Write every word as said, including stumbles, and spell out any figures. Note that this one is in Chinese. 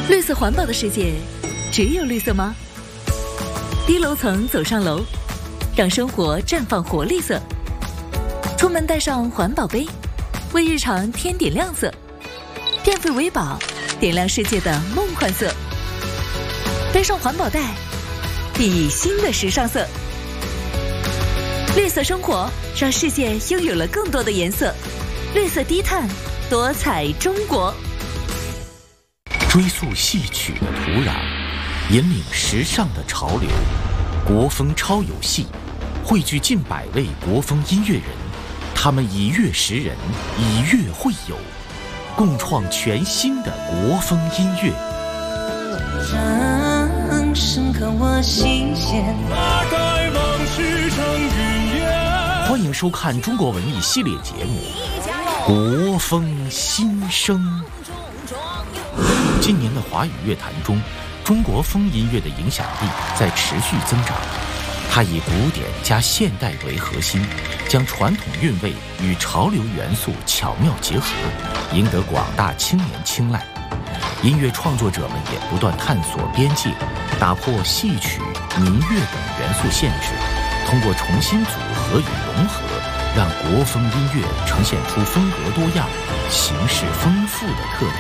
绿色环保的世界，只有绿色吗？低楼层走上楼，让生活绽放活力色。出门带上环保杯，为日常添点亮色。电费为宝，点亮世界的梦幻色。背上环保袋，熠熠新的时尚色。绿色生活，让世界拥有了更多的颜色。绿色低碳，多彩中国。 追溯戏曲的土壤，引领时尚的潮流。国风超有戏，汇聚近百位国风音乐人，他们以乐识人，以乐会友，共创全新的国风音乐。 掌声刻我心弦， 大概往事成云烟。 欢迎收看中国文艺系列节目《国风新声》。今年的华语乐坛中，中国风音乐的影响力在持续增长。它以古典加现代为核心，将传统韵味与潮流元素巧妙结合，赢得广大青年青睐。音乐创作者们也不断探索边界，打破戏曲、民乐等元素限制，通过重新组合与融合，让国风音乐呈现出风格多样、形式丰富的特点。